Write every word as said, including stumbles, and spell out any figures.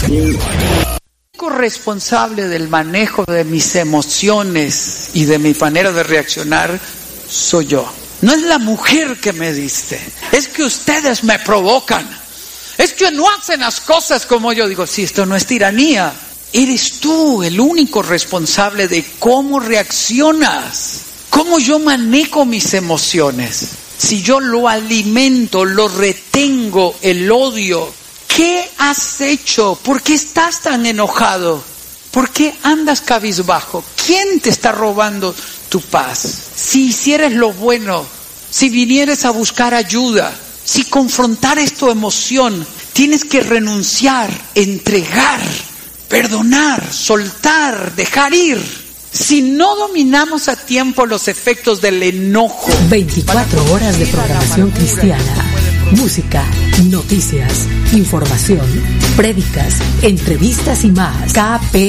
Responsable del manejo de mis emociones y de mi manera de reaccionar soy yo. No es la mujer que me diste, es que ustedes me provocan, es que no hacen las cosas como yo digo. Si esto no es tiranía, eres tú el único responsable de cómo reaccionas, cómo yo manejo mis emociones. Si yo lo alimento, lo retengo, el odio, ¿qué has hecho? ¿Por qué estás tan enojado? ¿Por qué andas cabizbajo? ¿Quién te está robando tu paz? Si hicieras lo bueno, si vinieras a buscar ayuda, si confrontaras tu emoción, tienes que renunciar, entregar, perdonar, soltar, dejar ir. Si no dominamos a tiempo los efectos del enojo. veinticuatro horas de programación cristiana. Música, noticias, información, prédicas, entrevistas y más. K P